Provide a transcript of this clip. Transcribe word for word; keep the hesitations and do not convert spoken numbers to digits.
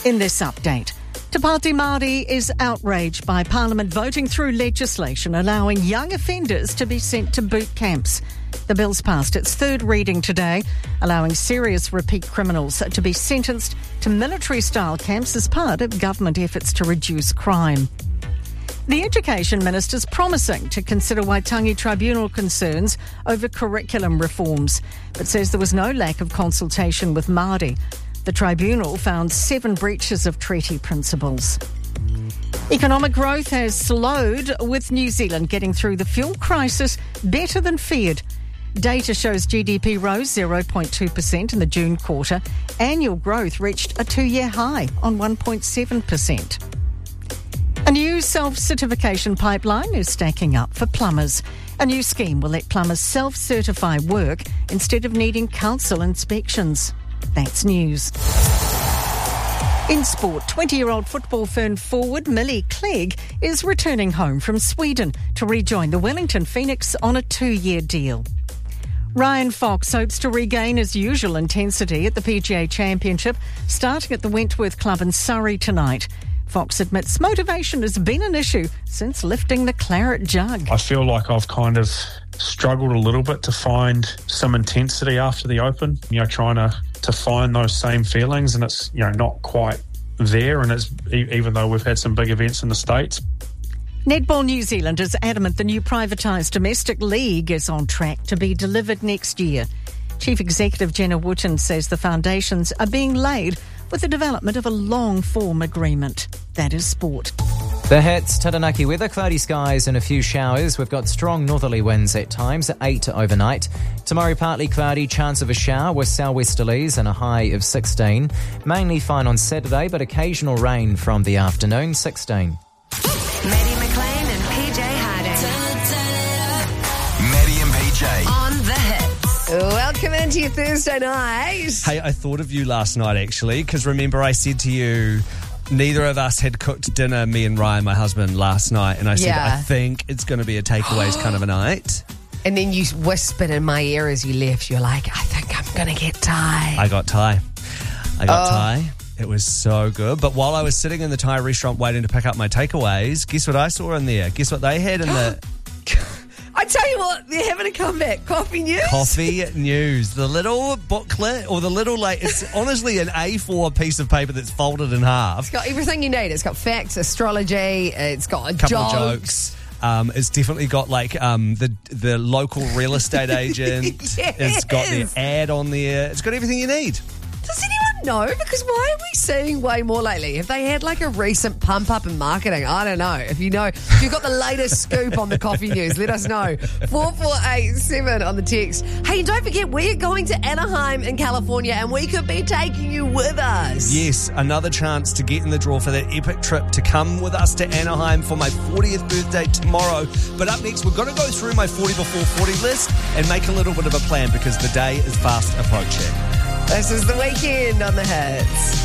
In this update, Te Pāti Māori is outraged by Parliament voting through legislation allowing young offenders to be sent to boot camps. The bill's passed its third reading today, allowing serious repeat criminals to be sentenced to military-style camps as part of government efforts to reduce crime. The Education Minister's promising to consider Waitangi Tribunal concerns over curriculum reforms, but says there was no lack of consultation with Māori. The tribunal found seven breaches of treaty principles. Economic growth has slowed, with New Zealand getting through the fuel crisis better than feared. Data shows G D P rose zero point two percent in the June quarter. Annual growth reached a two-year high on one point seven percent. A new self-certification pipeline is stacking up for plumbers. A new scheme will let plumbers self-certify work instead of needing council inspections. That's news. In sport, twenty-year-old football Fern forward Millie Clegg is returning home from Sweden to rejoin the Wellington Phoenix on a two-year deal. Ryan Fox hopes to regain his usual intensity at the P G A Championship, starting at the Wentworth Club in Surrey tonight. Fox admits motivation has been an issue since lifting the claret jug. I feel like I've kind of struggled a little bit to find some intensity after the Open, you know, trying to, to find those same feelings, and it's, you know, not quite there, and it's even though we've had some big events in the States. Netball New Zealand is adamant the new privatised domestic league is on track to be delivered next year. Chief Executive Jenna Wooten says the foundations are being laid with the development of a long-form agreement. That is sport. The hits, Taranaki weather, cloudy skies and a few showers. We've got strong northerly winds at times at eight overnight. Tomorrow partly cloudy, chance of a shower with southwesterlies and a high of sixteen. Mainly fine on Saturday, but occasional rain from the afternoon, sixteen. Maddie McLean and P J Harding. Maddie and P J. On the hits. Welcome into your Thursday night. Hey, I thought of you last night, actually, because remember I said to you, neither of us had cooked dinner, me and Ryan, my husband, last night, and I said, Yeah. I think it's going to be a takeaways kind of a night. And then you whispered in my ear as you left, you're like, I think I'm going to get Thai. I got Thai. I got Oh. Thai. It was so good. But while I was sitting in the Thai restaurant waiting to pick up my takeaways, guess what I saw in there? Guess what they had in the I tell you what, they're having a comeback. Coffee news. coffee news? The little booklet, or the little, like, it's honestly an A four piece of paper that's folded in half. It's got everything you need. It's got facts, astrology, it's got A couple jokes. of jokes. Um, it's definitely got like um, the the local real estate agent. Yes. It's got the ad on there. It's got everything you need. Does anyone know? Because why are we seeing way more lately? Have they had like a recent pump up in marketing? I don't know. If you know, if you've got the latest scoop on the coffee news, let us know. four four eight seven on the text. Hey, don't forget, we're going to Anaheim in California and we could be taking you with us. Yes, another chance to get in the draw for that epic trip to come with us to Anaheim for my fortieth birthday tomorrow. But up next, we're going to go through my forty before forty list and make a little bit of a plan because the day is fast approaching. This is the weekend on the hits.